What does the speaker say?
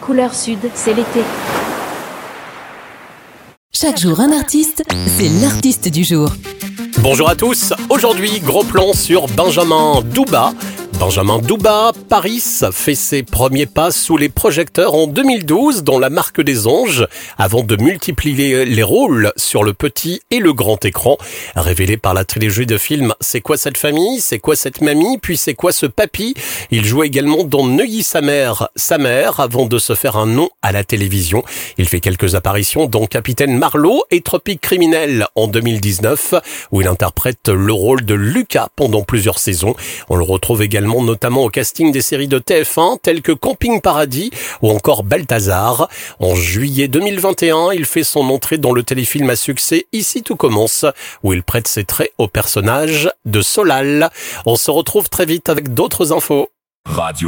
Couleur Sud, c'est l'été. Chaque jour un artiste, c'est l'artiste du jour. Bonjour à tous, aujourd'hui gros plan sur Benjamin Doubat. Benjamin Doubat, Paris, fait ses premiers pas sous les projecteurs en 2012 dans La Marque des Anges, avant de multiplier les rôles sur le petit et le grand écran. Révélé par la trilogie de films C'est quoi cette famille, C'est quoi cette mamie, puis C'est quoi ce papy, il joue également dans Neuilly-sa-mère, avant de se faire un nom à la télévision. Il fait quelques apparitions dans Capitaine Marlowe et Tropique Criminel en 2019, où il interprète le rôle de Lucas pendant plusieurs saisons. On le retrouve également notamment au casting des séries de TF1 telles que Camping Paradis ou encore Balthazar. En juillet 2021, il fait son entrée dans le téléfilm à succès Ici tout commence, où il prête ses traits au personnage de Solal. On se retrouve très vite avec d'autres infos.